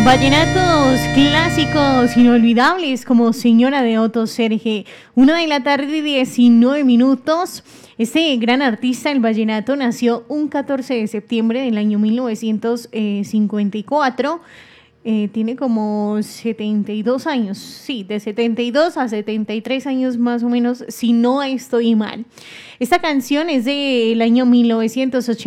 Vallenatos clásicos inolvidables como Señora de Otto Serge. 1 de la tarde, 19 minutos. Este gran artista del vallenato nació un 14 de septiembre del año 1954. Tiene como 72 años, sí, de 72 a 73 años más o menos, si no estoy mal. Esta canción es del año 1980.